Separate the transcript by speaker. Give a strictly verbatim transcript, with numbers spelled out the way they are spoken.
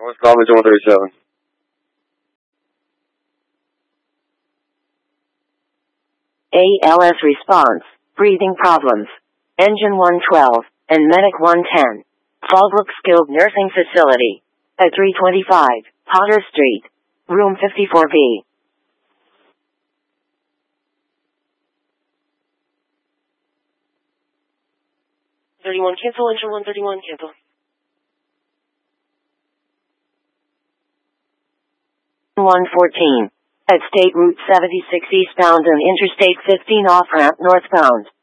Speaker 1: What's Dolly one thirty-seven?
Speaker 2: A L S response, breathing problems. Engine one twelve, and Medic one ten. Fallbrook Skilled Nursing Facility. At three twenty-five, Potter Street. Room fifty-four B.
Speaker 3: thirty-one cancel, engine one thirty-one cancel.
Speaker 2: one fourteen. At State Route seventy-six eastbound and Interstate fifteen off-ramp northbound.